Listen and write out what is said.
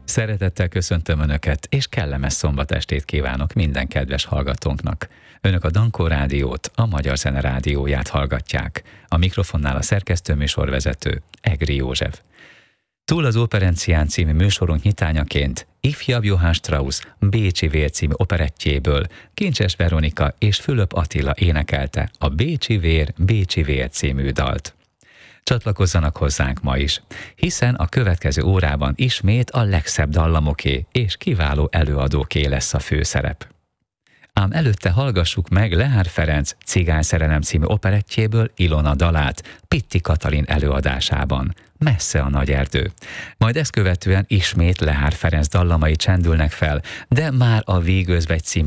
Szeretettel köszöntöm Önöket, és kellemes szombatestét kívánok minden kedves hallgatónknak. Önök a Dankó Rádiót, a Magyar Zene Rádióját hallgatják. A mikrofonnál a szerkesztő-műsorvezető, Egri József. Túl az Operencián című műsorunk nyitányaként ifjabb Johann Strauss Bécsi Vér című operettjéből Kincses Veronika és Fülöp Attila énekelte a Bécsi Vér című dalt. Csatlakozzanak hozzánk ma is, hiszen a következő órában ismét a legszebb dallamoké és kiváló előadóké lesz a főszerep. Ám előtte hallgassuk meg Lehár Ferenc Cigányszerelem című operettjéből Ilona dalát Pitti Katalin előadásában, Messze a nagy erdő. Majd ezt követően ismét Lehár Ferenc dallamai csendülnek fel, de már a Vígözvegy című